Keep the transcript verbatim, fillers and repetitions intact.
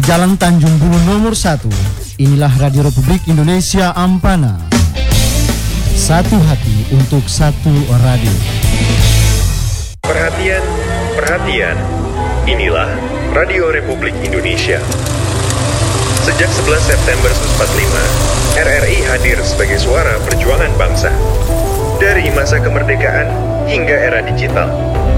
Jalan Tanjung Bulu nomor satu. Inilah Radio Republik Indonesia Ampana. Satu hati untuk satu radio. Perhatian, perhatian. Inilah Radio Republik Indonesia. Sejak sebelas September seribu sembilan ratus empat puluh lima, R R I hadir sebagai suara perjuangan bangsa. Dari masa kemerdekaan hingga era digital,